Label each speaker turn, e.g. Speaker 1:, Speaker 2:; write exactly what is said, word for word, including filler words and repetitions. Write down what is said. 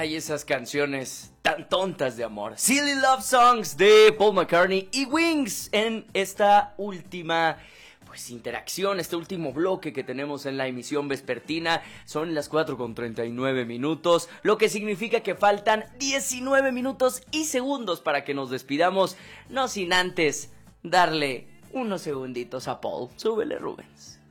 Speaker 1: Ay, esas canciones tan tontas de amor. Silly Love Songs de Paul McCartney y Wings en esta última pues interacción, este último bloque que tenemos en la emisión vespertina. Son las cuatro con treinta y nueve minutos, lo que significa que faltan diecinueve minutos y segundos para que nos despidamos, no sin antes darle unos segunditos a Paul. Súbele, Rubens.